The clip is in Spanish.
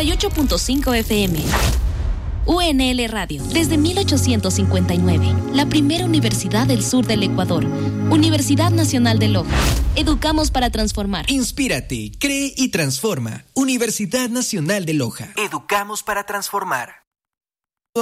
98.5 FM. UNL Radio, desde 1859, la primera universidad del sur del Ecuador. Universidad Nacional de Loja. Educamos para transformar. Inspírate, cree y transforma. Universidad Nacional de Loja. Educamos para transformar.